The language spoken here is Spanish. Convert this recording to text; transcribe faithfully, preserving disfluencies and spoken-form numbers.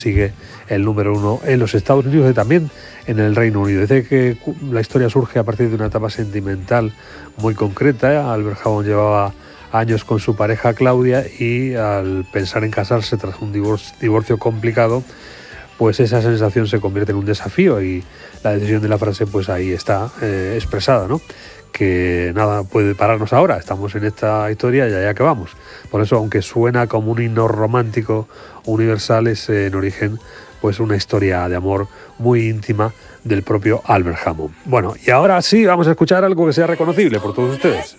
sigue el número uno en los Estados Unidos y también en el Reino Unido. Dice que la historia surge a partir de una etapa sentimental muy concreta. Albert Hammond llevaba años con su pareja Claudia y al pensar en casarse tras un divorcio, divorcio complicado, pues esa sensación se convierte en un desafío y la decisión de la frase pues ahí está eh, expresada, ¿no? Que nada puede pararnos ahora, estamos en esta historia y allá que vamos. Por eso, aunque suena como un himno romántico universal, es eh, en origen pues una historia de amor muy íntima del propio Albert Hammond. Bueno, y ahora sí vamos a escuchar algo que sea reconocible por todos ustedes.